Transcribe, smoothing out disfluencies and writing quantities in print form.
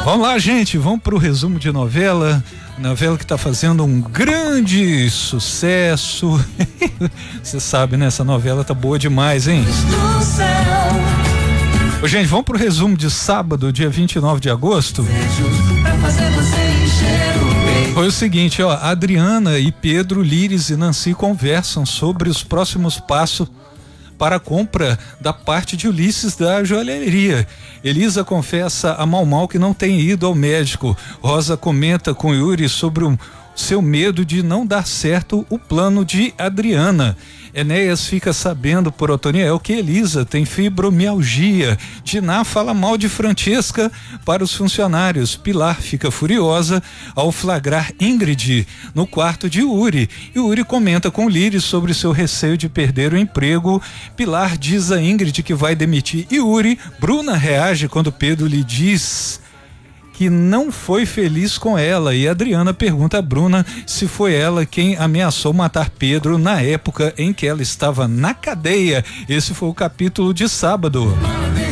Vamos lá, gente, vamos pro resumo de novela. Novela que tá fazendo um grande sucesso. Você sabe, né? Essa novela tá boa demais, hein? Ô, gente, vamos pro resumo de sábado, dia 29 de agosto. Foi o seguinte, ó, Adriana e Pedro, Líris e Nancy conversam sobre os próximos passos para a compra da parte de Ulisses da joalheria. Elisa confessa a Mal que não tem ido ao médico. Rosa comenta com Yuri sobre o seu medo de não dar certo o plano de Adriana. Enéas fica sabendo por Otoniel que Elisa tem fibromialgia. Diná fala mal de Francesca para os funcionários. Pilar fica furiosa ao flagrar Ingrid no quarto de Yuri. Yuri comenta com Líris sobre seu receio de perder o emprego. Pilar diz a Ingrid que vai demitir Yuri. Bruna reage quando Pedro lhe diz que não foi feliz com ela, e Adriana pergunta a Bruna se foi ela quem ameaçou matar Pedro na época em que ela estava na cadeia. Esse foi o capítulo de sábado.